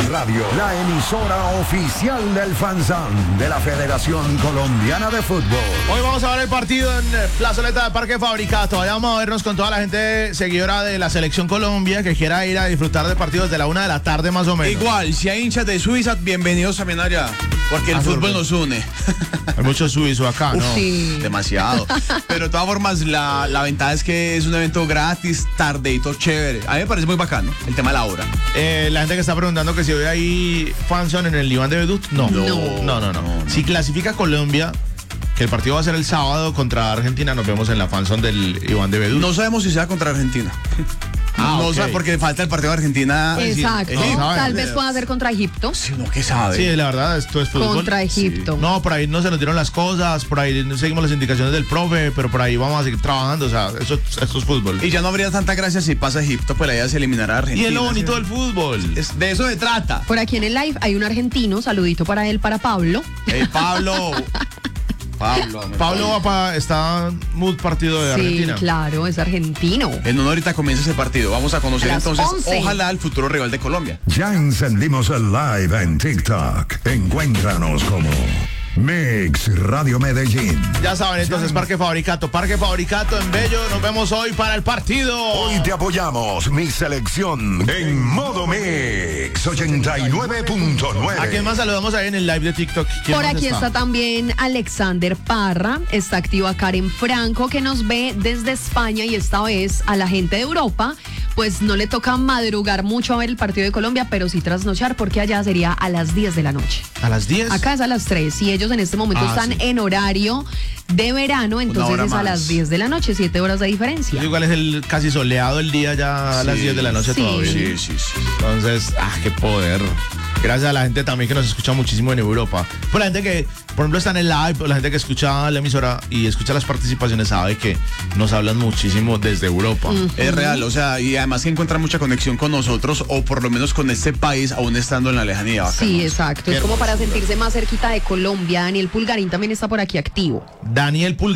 Radio, la emisora oficial del FanZón de la Federación Colombiana de Fútbol. Hoy vamos a ver el partido en Plazoleta de Parque Fabricato. Allá vamos a vernos con toda la gente seguidora de la Selección Colombia que quiera ir a disfrutar de partidos de la 1 de la tarde más o menos. Igual, si hay hinchas de Suiza, bienvenidos también allá, porque el fútbol nos une. Hay muchos suizos acá, ¿no? Sí. Demasiado. Pero de todas formas, la ventaja es que es un evento gratis, tardito, chévere. A mí me parece muy bacano el tema de la hora. La gente que está preguntando que si hoy hay FanZón en el Iván de Bedut, no. No. Si clasifica Colombia, que el partido va a ser el sábado contra Argentina, nos vemos en la FanZón del Iván de Bedut. No sabemos si sea contra Argentina. No, ok. porque falta el partido de Argentina. Exacto. Egipto. Tal vez pueda ser contra Egipto. Sí, uno que sabe. Sí, la verdad, esto es fútbol. Contra Egipto. Sí. No, por ahí no se nos dieron las cosas, por ahí no seguimos las indicaciones del profe, pero por ahí vamos a seguir trabajando, o sea, esto es fútbol. Y ya no habría tanta gracia si pasa Egipto, pues allá se eliminará a Argentina. Y es lo bonito del fútbol. De eso se trata. Por aquí en el live hay un argentino, saludito para él, para Pablo. Pablo Está mood partido de Sí, Argentina. claro, es argentino. En una horita comienza ese partido. Vamos a conocer A las entonces, 11. ojalá, el futuro rival de Colombia. Ya encendimos el live en TikTok. Encuéntranos como Mix Radio Medellín. Ya saben, entonces Parque Fabricato en Bello. Nos vemos hoy para el partido. Hoy te apoyamos, mi selección, en modo Mix 89.9. ¿A quién más saludamos ahí en el live de TikTok? ¿Quién Por más aquí está también Alexander Parra, está activa Karen Franco, que nos ve desde España, y esta vez a la gente de Europa, pues no le toca madrugar mucho a ver el partido de Colombia, pero sí trasnochar, porque allá sería a las 10 de la noche. ¿A las 10? Acá es a las 3 y ellos en este momento están sí. en horario de verano, entonces hora es a más. las 10 de la noche, 7 horas de diferencia. Igual es el casi soleado el día ya a las 10 de la noche Sí. todavía. Sí. Entonces, qué poder. Gracias a la gente también que nos escucha muchísimo en Europa. Por la gente que, por ejemplo, está en el live, o la gente que escucha la emisora y escucha las participaciones sabe que nos hablan muchísimo desde Europa. Es real, o sea, y además que encuentra mucha conexión con nosotros, o por lo menos con este país, aún estando en la lejanía. Bacano. Sí, exacto. Es como para sentirse más cerquita de Colombia. Daniel Pulgarín también está por aquí activo. Daniel Pulgar.